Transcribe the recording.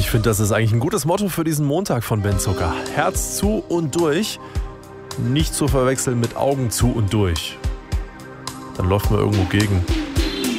Ich finde, das ist eigentlich ein gutes Motto für diesen Montag von Ben Zucker. Herz zu und durch. Nicht zu verwechseln mit Augen zu und durch. Dann läuft man irgendwo gegen.